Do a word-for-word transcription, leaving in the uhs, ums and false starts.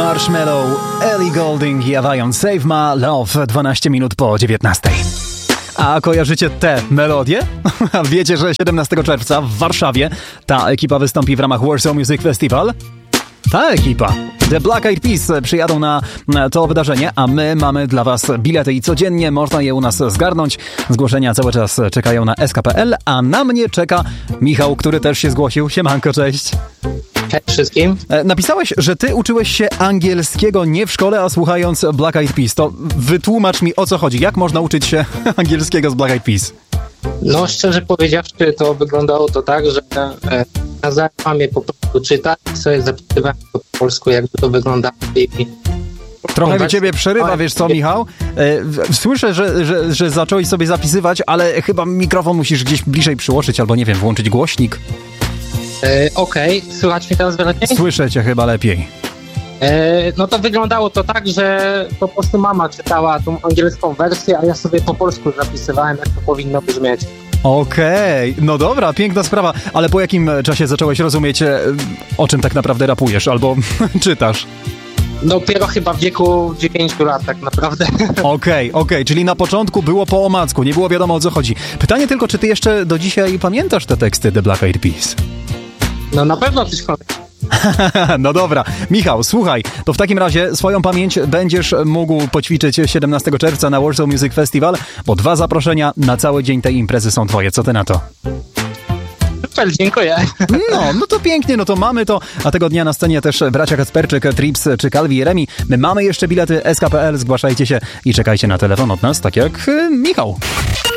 Marshmello, Ellie Goulding i Avion Save My Love, dwanaście minut po dziewiętnastej. A kojarzycie tę melodię? Wiecie, że siedemnastego czerwca w Warszawie ta ekipa wystąpi w ramach Warsaw Music Festival? Ta ekipa, The Black Eyed Peas, przyjadą na to wydarzenie, a my mamy dla was bilety i codziennie można je u nas zgarnąć. Zgłoszenia cały czas czekają na S K P L, a na mnie czeka Michał, który też się zgłosił. Siemanko, cześć. Cześć wszystkim. Napisałeś, że ty uczyłeś się angielskiego nie w szkole, a słuchając Black Eyed Peas. To wytłumacz mi, o co chodzi. Jak można uczyć się angielskiego z Black Eyed Peas? No szczerze powiedziawszy, to wyglądało to tak, że e, kazałem mamie po prostu czytać i sobie zapisywałem po polsku, jakby to wyglądało. I Trochę mi ciebie przerywa, wiesz co, Michał? E, słyszę, że, że, że zacząłeś sobie zapisywać, ale chyba mikrofon musisz gdzieś bliżej przyłożyć albo, nie wiem, włączyć głośnik. E, Okej, okay. Słychać mnie teraz wyraźniej? Słyszę cię chyba lepiej. E, no to wyglądało to tak, że po prostu mama czytała tą angielską wersję, a ja sobie po polsku zapisywałem, jak to powinno brzmieć. Okej, okay. No dobra, piękna sprawa, ale po jakim czasie zacząłeś rozumieć, o czym tak naprawdę rapujesz albo czytasz? Dopiero chyba w wieku dziewięciu lat tak naprawdę. Okej, okay, okej, okay. Czyli na początku było po omacku, nie było wiadomo o co chodzi. Pytanie tylko, czy ty jeszcze do dzisiaj pamiętasz te teksty The Black Eyed Peas? No na pewno coś pamiętam. No dobra, Michał, słuchaj, to w takim razie swoją pamięć będziesz mógł poćwiczyć siedemnastego czerwca na Warsaw Music Festival, bo dwa zaproszenia na cały dzień tej imprezy są twoje. Co ty na to? Super, dziękuję. No, no to pięknie, no to mamy to, a tego dnia na scenie też bracia Kacperczyk, Trips czy Calvi i Remi. My mamy jeszcze bilety S K P L, zgłaszajcie się i czekajcie na telefon od nas, tak jak Michał.